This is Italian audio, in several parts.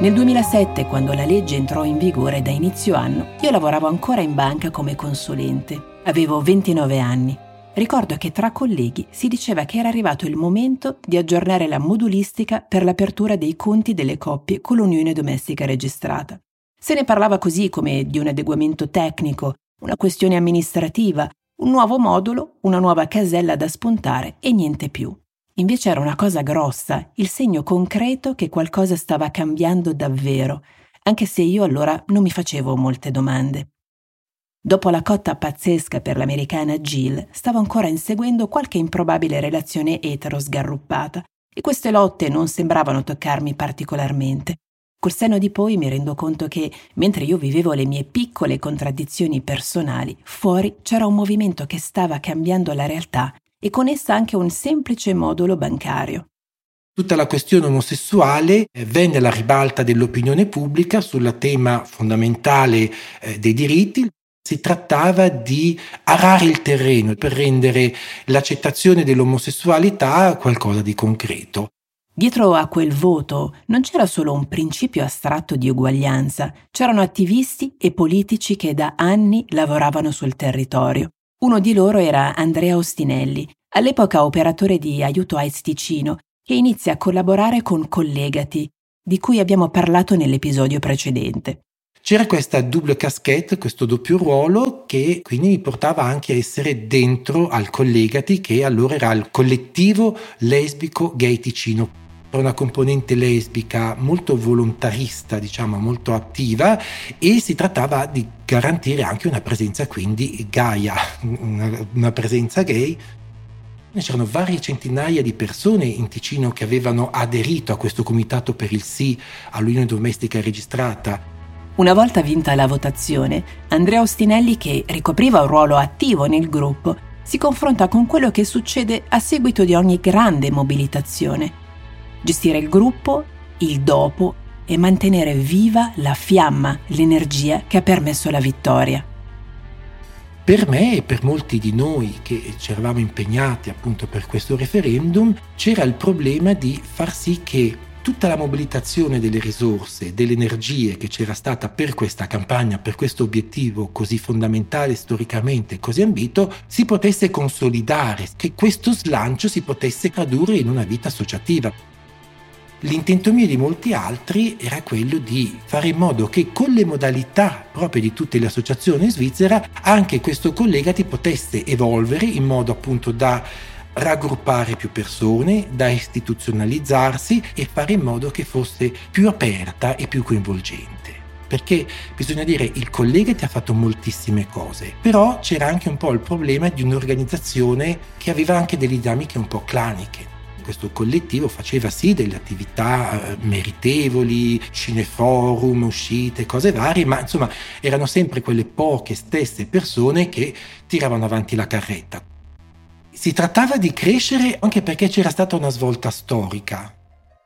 Nel 2007, quando la legge entrò in vigore da inizio anno, io lavoravo ancora in banca come consulente. Avevo 29 anni. Ricordo che tra colleghi si diceva che era arrivato il momento di aggiornare la modulistica per l'apertura dei conti delle coppie con l'unione domestica registrata. Se ne parlava così come di un adeguamento tecnico, una questione amministrativa, un nuovo modulo, una nuova casella da spuntare e niente più. Invece era una cosa grossa, il segno concreto che qualcosa stava cambiando davvero, anche se io allora non mi facevo molte domande. Dopo la cotta pazzesca per l'americana Jill, stavo ancora inseguendo qualche improbabile relazione etero sgarruppata e queste lotte non sembravano toccarmi particolarmente. Col senno di poi mi rendo conto che, mentre io vivevo le mie piccole contraddizioni personali, fuori c'era un movimento che stava cambiando la realtà e con essa anche un semplice modulo bancario. Tutta la questione omosessuale venne alla ribalta dell'opinione pubblica sul tema fondamentale dei diritti. Si trattava di arare il terreno per rendere l'accettazione dell'omosessualità qualcosa di concreto. Dietro a quel voto non c'era solo un principio astratto di uguaglianza, c'erano attivisti e politici che da anni lavoravano sul territorio. Uno di loro era Andrea Ostinelli, all'epoca operatore di Aiuto AIDS Ticino, che inizia a collaborare con Collegati, di cui abbiamo parlato nell'episodio precedente. C'era questa double casquette, questo doppio ruolo, che quindi mi portava anche a essere dentro al Collegati, che allora era il collettivo lesbico gay Ticino. Una componente lesbica molto volontarista, diciamo, molto attiva, e si trattava di garantire anche una presenza quindi gaia, una presenza gay. C'erano varie centinaia di persone in Ticino che avevano aderito a questo comitato per il sì all'unione domestica registrata. Una volta vinta la votazione, Andrea Ostinelli, che ricopriva un ruolo attivo nel gruppo, si confronta con quello che succede a seguito di ogni grande mobilitazione. Gestire il gruppo, il dopo e mantenere viva la fiamma, l'energia che ha permesso la vittoria. Per me e per molti di noi che ci eravamo impegnati appunto per questo referendum, c'era il problema di far sì che tutta la mobilitazione delle risorse, delle energie che c'era stata per questa campagna, per questo obiettivo così fondamentale storicamente, così ambito, si potesse consolidare, che questo slancio si potesse tradurre in una vita associativa. L'intento mio e di molti altri era quello di fare in modo che con le modalità proprie di tutte le associazioni in Svizzera anche questo Collegati potesse evolvere in modo appunto da raggruppare più persone, da istituzionalizzarsi e fare in modo che fosse più aperta e più coinvolgente. Perché bisogna dire, il Collegati ha fatto moltissime cose, però c'era anche un po' il problema di un'organizzazione che aveva anche delle dinamiche un po' claniche. Questo collettivo faceva sì delle attività meritevoli, cineforum, uscite, cose varie, ma insomma erano sempre quelle poche stesse persone che tiravano avanti la carretta. Si trattava di crescere anche perché c'era stata una svolta storica.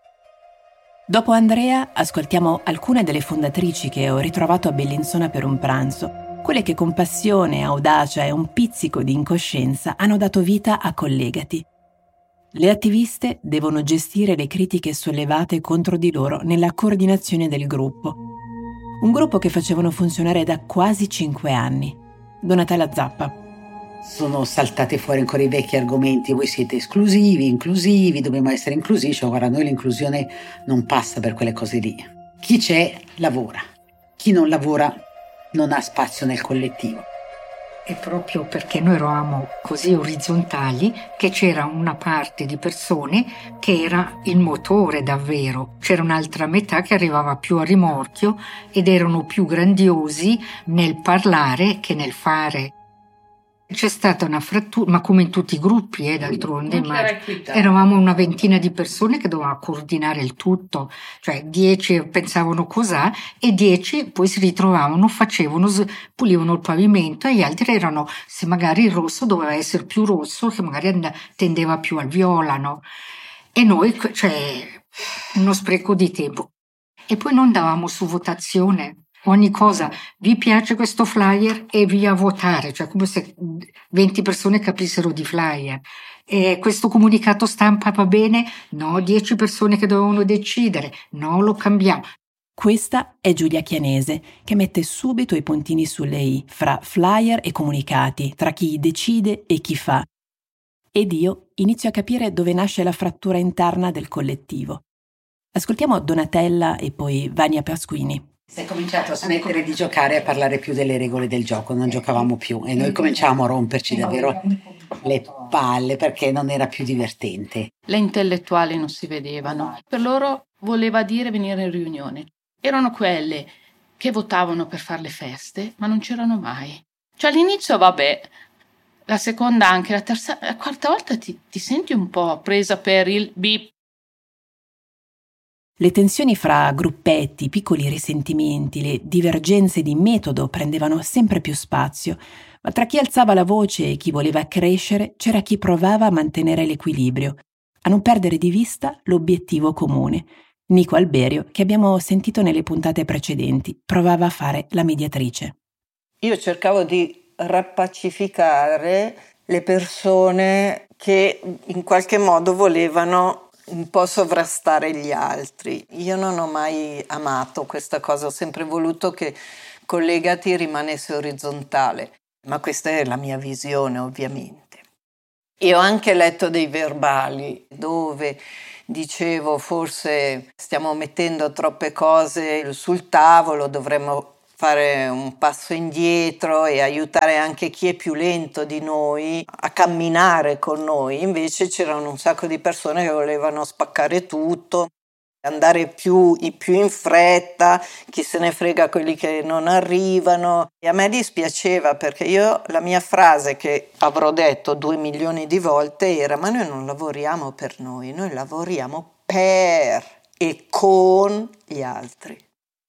Dopo Andrea ascoltiamo alcune delle fondatrici che ho ritrovato a Bellinzona per un pranzo, quelle che con passione, audacia e un pizzico di incoscienza hanno dato vita a Collegati. Le attiviste devono gestire le critiche sollevate contro di loro nella coordinazione del gruppo. Un gruppo che facevano funzionare da quasi 5 anni. Donatella Zappa. Sono saltate fuori ancora i vecchi argomenti, voi siete esclusivi, inclusivi, dobbiamo essere inclusivi, cioè guarda, noi l'inclusione non passa per quelle cose lì. Chi c'è lavora, chi non lavora non ha spazio nel collettivo. E proprio perché noi eravamo così orizzontali che c'era una parte di persone che era il motore davvero, c'era un'altra metà che arrivava più a rimorchio ed erano più grandiosi nel parlare che nel fare. C'è stata una frattura, ma come in tutti i gruppi, d'altronde, ma eravamo una ventina di persone che dovevano coordinare il tutto, cioè 10 pensavano cos'ha e 10 poi si ritrovavano, pulivano il pavimento e gli altri erano, se magari il rosso doveva essere più rosso, che magari tendeva più al viola, no? E noi, cioè, uno spreco di tempo. E poi non davamo su votazione. Ogni cosa, vi piace questo flyer e via a votare, cioè come se 20 persone capissero di flyer. E questo comunicato stampa va bene? No, 10 persone che dovevano decidere, no, lo cambiamo. Questa è Giulia Chianese, che mette subito i puntini sulle i fra flyer e comunicati, tra chi decide e chi fa. Ed io inizio a capire dove nasce la frattura interna del collettivo. Ascoltiamo Donatella e poi Vania Pasquini. Si è cominciato a smettere di giocare e a parlare più delle regole del gioco, non giocavamo più e noi cominciavamo a romperci davvero le palle perché non era più divertente. Le intellettuali non si vedevano, per loro voleva dire venire in riunione. Erano quelle che votavano per fare le feste, ma non c'erano mai. Cioè all'inizio vabbè, la seconda anche, la terza, la quarta volta ti senti un po' presa per il bip. Le tensioni fra gruppetti, piccoli risentimenti, le divergenze di metodo prendevano sempre più spazio, ma tra chi alzava la voce e chi voleva crescere c'era chi provava a mantenere l'equilibrio, a non perdere di vista l'obiettivo comune. Nico Alberio, che abbiamo sentito nelle puntate precedenti, provava a fare la mediatrice. Io cercavo di rappacificare le persone che in qualche modo volevano un po' sovrastare gli altri. Io non ho mai amato questa cosa, ho sempre voluto che Collegati rimanesse orizzontale, ma questa è la mia visione ovviamente. E ho anche letto dei verbali dove dicevo forse stiamo mettendo troppe cose sul tavolo, dovremmo fare un passo indietro e aiutare anche chi è più lento di noi a camminare con noi. Invece c'erano un sacco di persone che volevano spaccare tutto, andare più in fretta, chi se ne frega quelli che non arrivano. E a me dispiaceva perché la mia frase che avrò detto 2 milioni di volte era: ma noi non lavoriamo per noi lavoriamo per e con gli altri.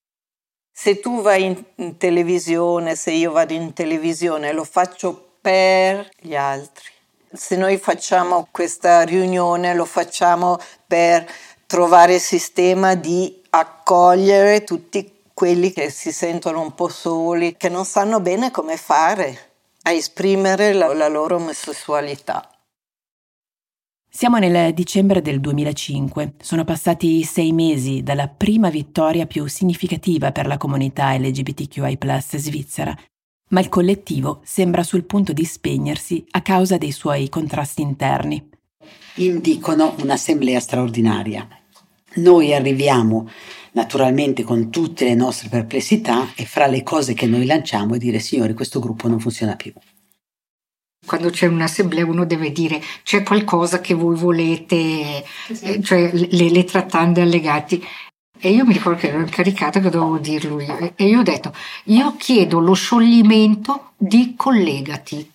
Se tu vai in televisione, se io vado in televisione, lo faccio per gli altri. Se noi facciamo questa riunione, lo facciamo per trovare il sistema di accogliere tutti quelli che si sentono un po' soli, che non sanno bene come fare a esprimere la loro omosessualità. Siamo nel dicembre del 2005, sono passati 6 mesi dalla prima vittoria più significativa per la comunità LGBTQI+ svizzera, ma il collettivo sembra sul punto di spegnersi a causa dei suoi contrasti interni. Indicono un'assemblea straordinaria. Noi arriviamo naturalmente con tutte le nostre perplessità e fra le cose che noi lanciamo è dire: signori, questo gruppo non funziona più. Quando c'è un'assemblea uno deve dire c'è qualcosa che voi volete, cioè le trattande allegati. E io mi ricordo che ero incaricata che dovevo dirlo io. E io ho detto: io chiedo lo scioglimento di Collegati.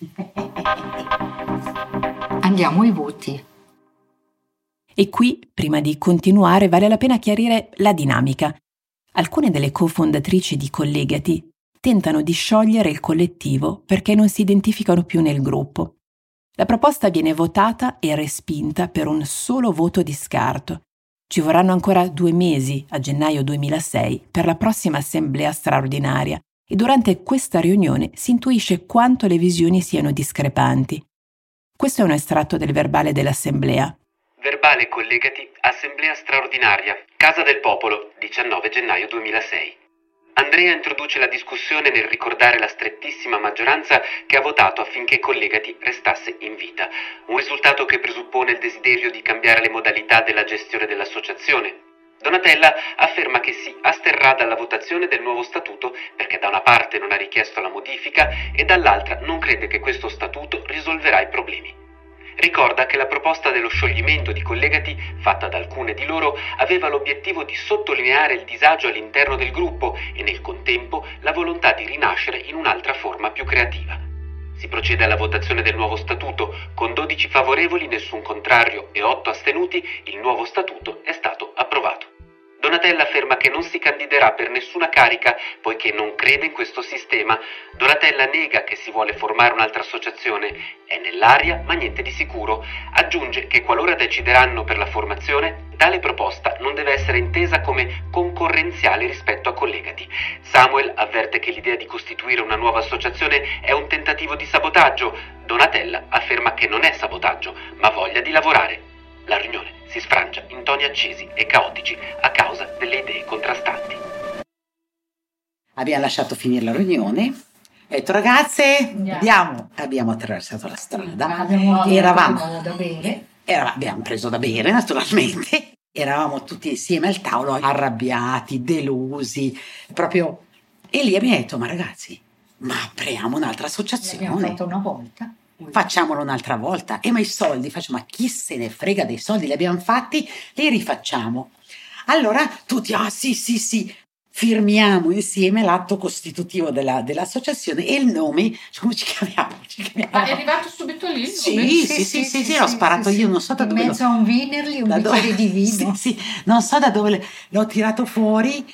Andiamo ai voti. E qui, prima di continuare, vale la pena chiarire la dinamica. Alcune delle cofondatrici di Collegati tentano di sciogliere il collettivo perché non si identificano più nel gruppo. La proposta viene votata e respinta per un solo voto di scarto. Ci vorranno ancora 2 mesi, a gennaio 2006, per la prossima assemblea straordinaria e durante questa riunione si intuisce quanto le visioni siano discrepanti. Questo è un estratto del verbale dell'assemblea. Verbale Collegati, assemblea straordinaria, Casa del Popolo, 19 gennaio 2006. Andrea introduce la discussione nel ricordare la strettissima maggioranza che ha votato affinché Collegati restasse in vita, un risultato che presuppone il desiderio di cambiare le modalità della gestione dell'associazione. Donatella afferma che si asterrà dalla votazione del nuovo statuto perché da una parte non ha richiesto la modifica e dall'altra non crede che questo statuto risolverà i problemi. Ricorda che la proposta dello scioglimento di Collegati, fatta da alcune di loro, aveva l'obiettivo di sottolineare il disagio all'interno del gruppo e nel contempo la volontà di rinascere in un'altra forma più creativa. Si procede alla votazione del nuovo statuto. Con 12 favorevoli, nessun contrario e 8 astenuti, il nuovo statuto è stato approvato. Donatella afferma che non si candiderà per nessuna carica poiché non crede in questo sistema. Donatella nega che si vuole formare un'altra associazione. È nell'aria ma niente di sicuro. Aggiunge che qualora decideranno per la formazione, tale proposta non deve essere intesa come concorrenziale rispetto a Collegati. Samuel avverte che l'idea di costituire una nuova associazione è un tentativo di sabotaggio. Donatella afferma che non è sabotaggio, ma voglia di lavorare. La riunione si sfrangia in toni accesi e caotici a causa delle idee contrastanti. Abbiamo lasciato finire la riunione. Ho detto ragazze, andiamo. Abbiamo attraversato la strada. Abbiamo preso da bere naturalmente. Eravamo tutti insieme al tavolo, arrabbiati, delusi, proprio. E lì abbiamo detto, ma ragazzi, ma apriamo un'altra associazione. L'abbiamo fatto una volta. Facciamolo un'altra volta. Ma i soldi? Ma chi se ne frega dei soldi? Li abbiamo fatti, li rifacciamo. Allora tutti, sì, firmiamo insieme l'atto costitutivo dell'associazione e il nome, come ci chiamiamo? Ma è arrivato subito lì? Sì, l'ho sparato io, non so da dove. In mezzo a un Wienerli, un bicchiere di vino. Sì, non so da dove l'ho tirato fuori.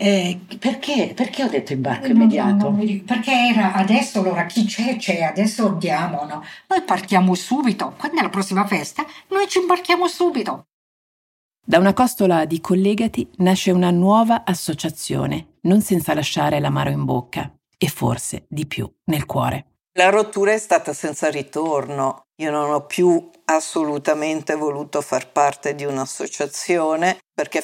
Perché ho detto imbarco immediato? Perché era adesso, allora chi c'è, adesso andiamo, no? Noi partiamo subito, quando è la prossima festa, noi ci imbarchiamo subito. Da una costola di Collegati nasce una nuova associazione, non senza lasciare l'amaro in bocca e forse di più nel cuore. La rottura è stata senza ritorno. Io non ho più assolutamente voluto far parte di un'associazione perché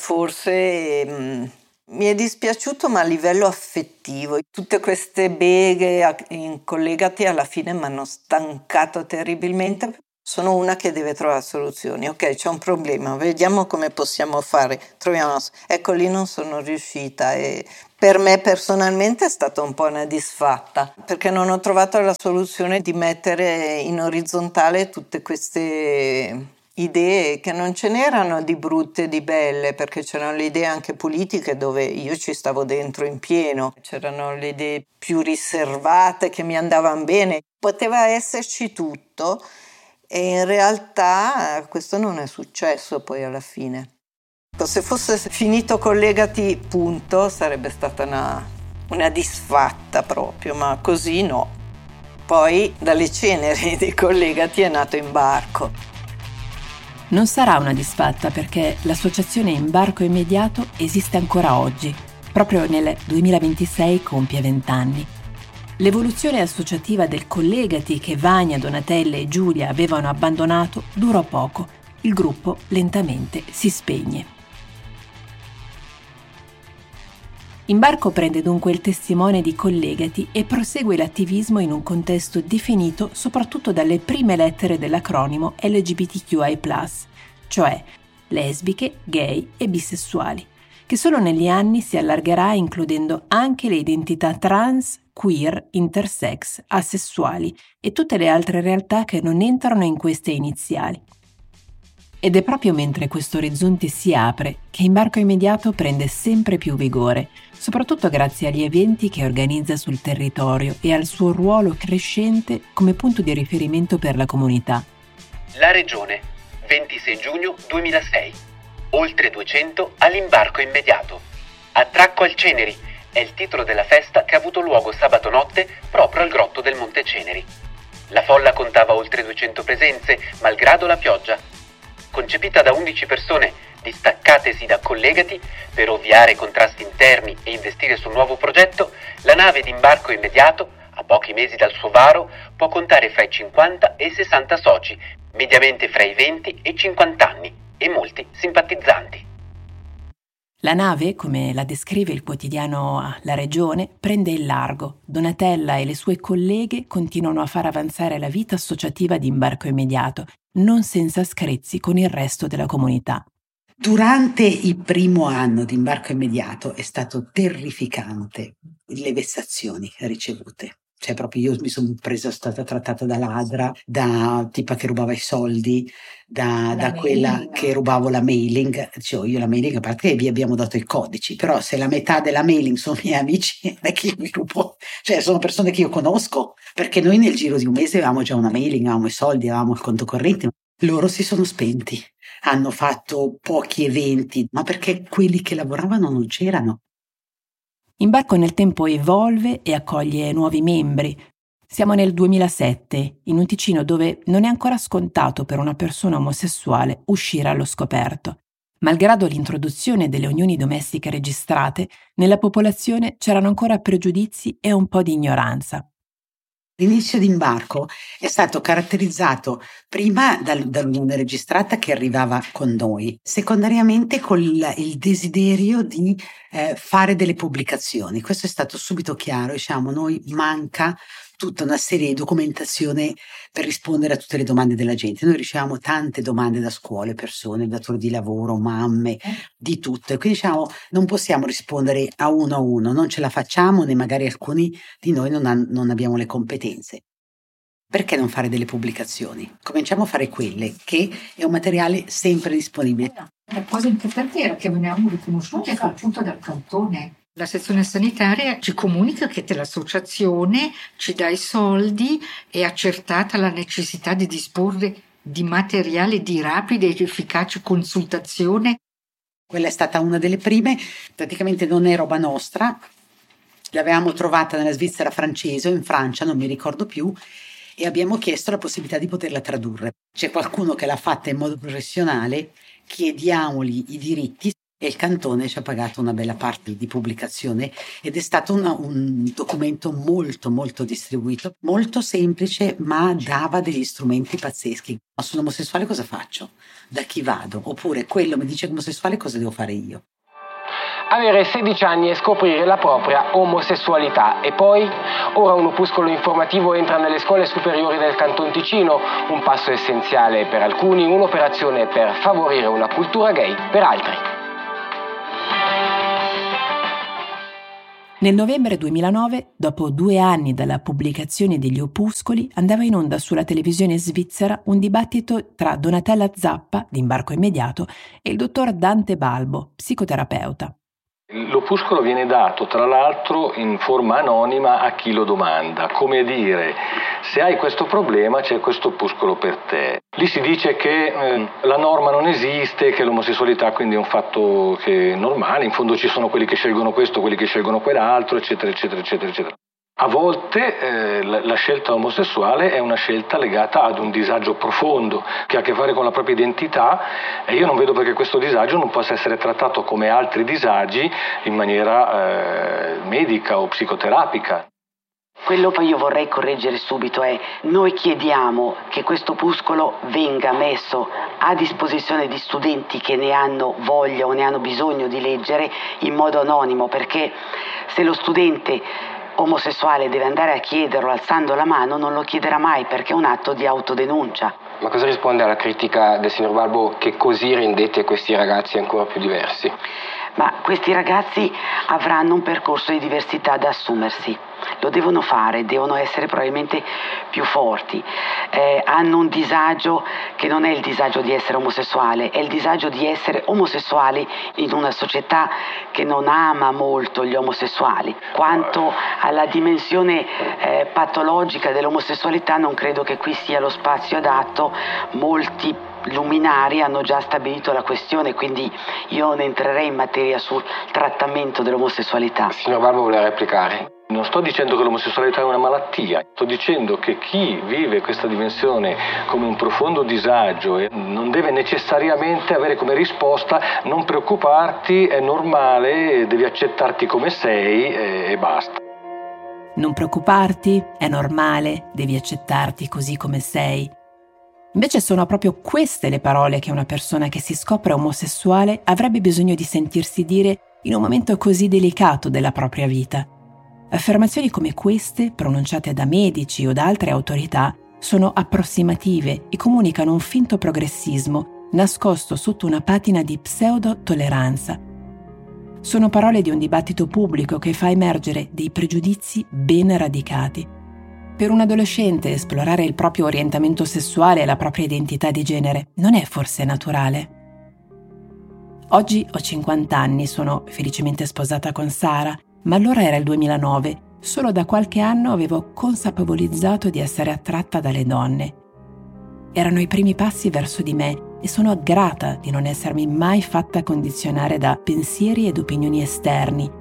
forse mi è dispiaciuto, ma a livello affettivo. Tutte queste beghe in Collegati alla fine mi hanno stancato terribilmente. Sono una che deve trovare soluzioni. Ok, c'è un problema, vediamo come possiamo fare. Ecco, lì non sono riuscita e per me personalmente è stata un po' una disfatta perché non ho trovato la soluzione di mettere in orizzontale tutte queste idee che non ce n'erano di brutte e di belle, perché c'erano le idee anche politiche dove io ci stavo dentro in pieno, c'erano le idee più riservate che mi andavano bene, poteva esserci tutto. E in realtà questo non è successo poi alla fine. Se fosse finito Collegati, punto, sarebbe stata una disfatta proprio, ma così no. Poi dalle ceneri di Collegati è nato Imbarco. Non sarà una disfatta perché l'associazione Imbarco Immediato esiste ancora oggi. Proprio nel 2026 compie 20 anni. L'evoluzione associativa del Collegati che Vania, Donatella e Giulia avevano abbandonato durò poco. Il gruppo lentamente si spegne. Imbarco prende dunque il testimone di Collegati e prosegue l'attivismo in un contesto definito soprattutto dalle prime lettere dell'acronimo LGBTQI+, cioè lesbiche, gay e bisessuali, che solo negli anni si allargherà includendo anche le identità trans, queer, intersex, asessuali e tutte le altre realtà che non entrano in queste iniziali. Ed è proprio mentre questo orizzonte si apre che Imbarco Immediato prende sempre più vigore, soprattutto grazie agli eventi che organizza sul territorio e al suo ruolo crescente come punto di riferimento per la comunità. La Regione, 26 giugno 2006. Oltre 200 all'Imbarco Immediato. Attracco al Ceneri è il titolo della festa che ha avuto luogo sabato notte proprio al grotto del Monte Ceneri. La folla contava oltre 200 presenze, malgrado la pioggia. Concepita da 11 persone distaccatesi da Collegati per ovviare ai contrasti interni e investire sul nuovo progetto, la nave d'Imbarco Immediato, a pochi mesi dal suo varo, può contare fra i 50 e i 60 soci, mediamente fra i 20 e i 50 anni, e molti simpatizzanti. La nave, come la descrive il quotidiano La Regione, prende il largo. Donatella e le sue colleghe continuano a far avanzare la vita associativa di Imbarco Immediato, non senza screzi con il resto della comunità. Durante il primo anno di Imbarco Immediato è stato terrificante le vessazioni ricevute. Cioè proprio io mi sono stata trattata da ladra, da tipa che rubava i soldi, da quella che rubavo la mailing. Dicevo io la mailing, a parte che vi abbiamo dato i codici, però se la metà della mailing sono miei amici, non è che io mi rubo, cioè sono persone che io conosco, perché noi nel giro di un mese avevamo già una mailing, avevamo i soldi, avevamo il conto corrente. Loro si sono spenti, hanno fatto pochi eventi, ma perché quelli che lavoravano non c'erano. Imbarco nel tempo evolve e accoglie nuovi membri. Siamo nel 2007, in un Ticino dove non è ancora scontato per una persona omosessuale uscire allo scoperto. Malgrado l'introduzione delle unioni domestiche registrate, nella popolazione c'erano ancora pregiudizi e un po' di ignoranza. L'inizio d'imbarco è stato caratterizzato prima dall'unione registrata che arrivava con noi, secondariamente con il desiderio di fare delle pubblicazioni. Questo è stato subito chiaro, diciamo, noi manca tutta una serie di documentazione per rispondere a tutte le domande della gente. Noi riceviamo tante domande da scuole, persone, datori di lavoro, mamme, di tutto, e quindi diciamo non possiamo rispondere a uno, non ce la facciamo, né magari alcuni di noi non abbiamo le competenze. Perché non fare delle pubblicazioni? Cominciamo a fare quelle, che è un materiale sempre disponibile. La cosa importante era che venivamo riconosciuti appunto dal cantone. La sezione sanitaria ci comunica che l'associazione ci dà i soldi, è accertata la necessità di disporre di materiale di rapida ed efficace consultazione. Quella è stata una delle prime, praticamente non è roba nostra, l'avevamo trovata nella Svizzera francese o in Francia, non mi ricordo più, e abbiamo chiesto la possibilità di poterla tradurre. C'è qualcuno che l'ha fatta in modo professionale, chiediamogli i diritti e il cantone ci ha pagato una bella parte di pubblicazione ed è stato un documento molto molto distribuito, molto semplice, ma dava degli strumenti pazzeschi. Ma sono omosessuale, cosa faccio? Da chi vado? Oppure quello mi dice che omosessuale, cosa devo fare io? Avere 16 anni e scoprire la propria omosessualità. E poi? Ora un opuscolo informativo entra nelle scuole superiori del Canton Ticino, un passo essenziale per alcuni, un'operazione per favorire una cultura gay per altri. Nel novembre 2009, dopo 2 anni dalla pubblicazione degli opuscoli, andava in onda sulla televisione svizzera un dibattito tra Donatella Zappa, di Imbarco Immediato, e il dottor Dante Balbo, psicoterapeuta. L'opuscolo viene dato, tra l'altro, in forma anonima a chi lo domanda, come dire, se hai questo problema c'è questo opuscolo per te. Lì si dice che la norma non esiste, che l'omosessualità quindi è un fatto che è normale, in fondo ci sono quelli che scelgono questo, quelli che scelgono quell'altro, eccetera, eccetera, eccetera, eccetera. A volte la scelta omosessuale è una scelta legata ad un disagio profondo che ha a che fare con la propria identità, e io non vedo perché questo disagio non possa essere trattato come altri disagi in maniera medica o psicoterapica. Quello che io vorrei correggere subito è: noi chiediamo che questo opuscolo venga messo a disposizione di studenti che ne hanno voglia o ne hanno bisogno di leggere in modo anonimo, perché se lo studente omosessuale deve andare a chiederlo alzando la mano, non lo chiederà mai, perché è un atto di autodenuncia. Ma cosa risponde alla critica del signor Balbo che così rendete questi ragazzi ancora più diversi? Ma questi ragazzi avranno un percorso di diversità da assumersi, lo devono fare, devono essere probabilmente più forti, hanno un disagio che non è il disagio di essere omosessuale, è il disagio di essere omosessuali in una società che non ama molto gli omosessuali. Quanto alla dimensione patologica dell'omosessualità, non credo che qui sia lo spazio adatto. Molti luminari hanno già stabilito la questione, quindi io non entrerei in materia sul trattamento dell'omosessualità. Signor Balbo vuole replicare? Non sto dicendo che l'omosessualità è una malattia, sto dicendo che chi vive questa dimensione come un profondo disagio non deve necessariamente avere come risposta: non preoccuparti, è normale, devi accettarti come sei e basta. Non preoccuparti, è normale, devi accettarti così come sei. Invece sono proprio queste le parole che una persona che si scopre omosessuale avrebbe bisogno di sentirsi dire in un momento così delicato della propria vita. Affermazioni come queste, pronunciate da medici o da altre autorità, sono approssimative e comunicano un finto progressismo nascosto sotto una patina di pseudo-tolleranza. Sono parole di un dibattito pubblico che fa emergere dei pregiudizi ben radicati. Per un adolescente esplorare il proprio orientamento sessuale e la propria identità di genere non è forse naturale? Oggi ho 50 anni, sono felicemente sposata con Sara, ma allora era il 2009, solo da qualche anno avevo consapevolizzato di essere attratta dalle donne. Erano i primi passi verso di me e sono grata di non essermi mai fatta condizionare da pensieri ed opinioni esterni,